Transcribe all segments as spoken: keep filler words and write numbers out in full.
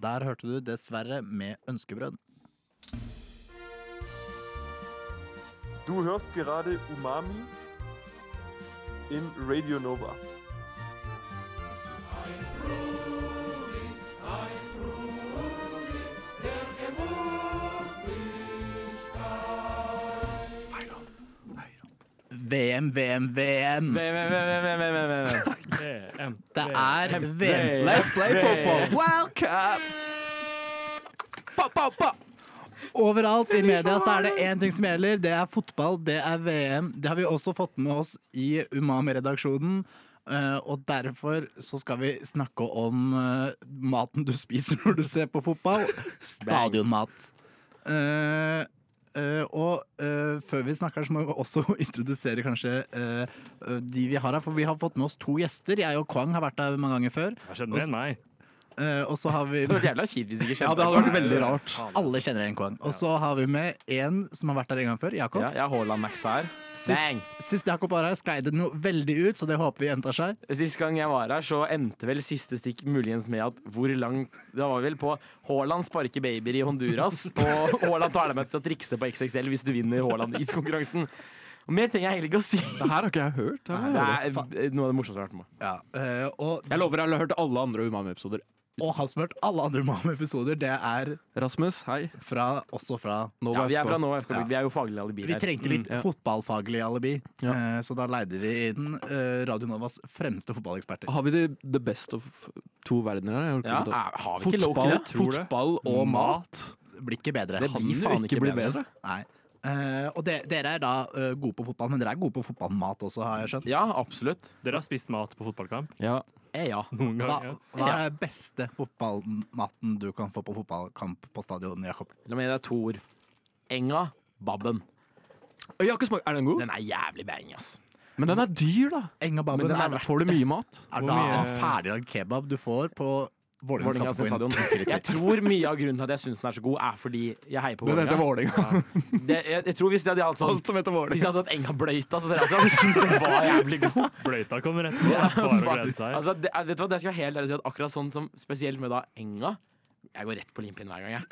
der hørte du Dessverre med Ønskebrød. Du hörst gerade Umami in Radio Nova. V M, V M, V M. V M, V M, V M, V M, V M. Det er V M. Let's play football. World Cup. Pa, pa, pa. Overalt i media så er det én ting som gjelder. Det er fotball, det er V M. Det har vi også fått med oss i Umami-redaksjonen. Uh, og derfor så skal vi snakke om uh, maten du spiser når du ser på fotball. Stadionmat. Uh, Uh, og uh, før vi snakker så må vi også introdusere kanskje uh, uh, de vi har her, for vi har fått med oss to gjester. Jeg og Kwang har vært der mange ganger før. Hva skjedde med meg? Uh, og så har vi Det var jævla kjipt hvis ikke Ja, det hadde vært veldig rart. Alle kjenner en Kwang. Og så har vi med en som har vært der en gang før, Jakob. Ja, jeg har Haaland Max her. Sist, sist Jakob var her, sklei det noe veldig ut, så det håper vi gjentar seg. Sist gang jeg var her, så endte vel siste stikk muligens med at hvor langt Det var vel på Haaland sparker babyer i Honduras, og Haaland tar deg med til å trikse på X X L hvis du vinner Haaland-iskonkurransen. Og mer trenger jeg egentlig ikke å si. Det her har ikke jeg hørt. Nei, det er noe av det morsomste jeg har hørt med. Ja, uh, og, Jeg lover jeg har hørt alle andre Umami-episoder. og har smurt alle andre Umami-episoder. Det er Rasmus, hei. fra, også fra Nova Ja, vi er F K. fra Nova F K. Ja. Vi er jo faglig alibi Vi her. trengte litt Mm, ja. fotballfaglig alibi, Ja. eh, så da leide vi inn eh, Radio Novas fremste fotballeksperter. Har vi the, the best of to verdener her? Jeg har Ja, ikke kommet til- har vi ikke Loki fotball, det? fotball, fotball og mat. Blir ikke bedre. Det Kan blir jo faen ikke ikke bli bedre. bedre. Nei. Eh, og de, dere er da eh, gode på fotball, men dere er gode på fotballmat også, har jeg skjønt. Ja, absolutt. Mm. Dere har spist mat på fotballkamp Ja. Eh, ja. noen Hva, ganger? hva er den beste fotballmaten du kan få på fotballkamp på stadion, Jakob? La meg gi deg to ord. Enga, babben. Jeg har ikke smakt. Er den god? Den er jævlig bang, ass. Men den er dyr, da. Enga babben Men den er er, verdt Får du mye mat? er Hvor da mye- en ferdiglagd kebab du får på Vålerenga Vålerenga stadion. skattepoint. Jeg tror mye av grunnen til at jeg syns den er så god, er fordi jeg heier på Den heter Vålerenga. Vålerenga. Det- Jeg, jeg tror hvis de hadde hatt sånn Alt som heter Hvis de Vålerenga. hadde hatt Enga bløyta, så tror jeg også jeg syntes den var jævlig god. Bløyta kommer etterpå. Bare å glede seg. Altså, det, vet du hva, det skal jeg helt ærlig si at akkurat sånn som spesielt med da Enga Jeg går rett på limpinnen hver gang, jeg.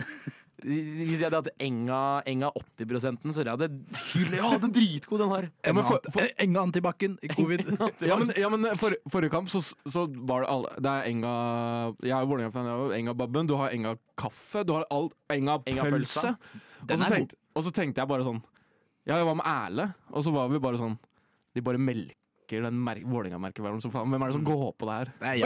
Hvis jeg hadde hatt Enga, Enga åtti prosent, så hadde jeg hyll, ja, den er dritgod, den her. Ja, men for, for, Eh, Enga antibac-en i covid. ja, men, ja, men for, forrige kamp så, så var det alle Det er Enga Jeg er Vålerenga-fan. jeg har Enga babben, du har Enga kaffe, du har alt Enga Enga pølse. pølse. Og Den så, er god. tenkte, og så tenkte jeg bare sånn Ja, jeg var med Erle, og så var vi bare sånn De bare melker den mer- Vålerenga-merkevaren. Så faen, hvem er det som går på det her? Nei,